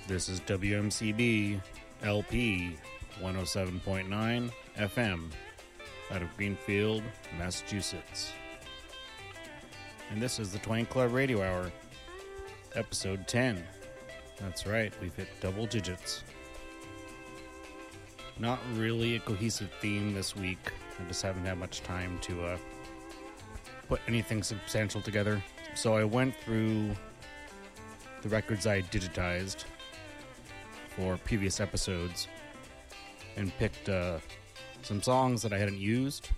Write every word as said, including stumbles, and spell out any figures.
This is W M C B L P one oh seven point nine F M out of Greenfield, Massachusetts. And this is the Twain Club Radio Hour, episode ten. That's right, we've hit double digits. Not really a cohesive theme this week. I just haven't had much time to uh, put anything substantial together. So I went through the records I digitized for previous episodes and picked uh, some songs that I hadn't used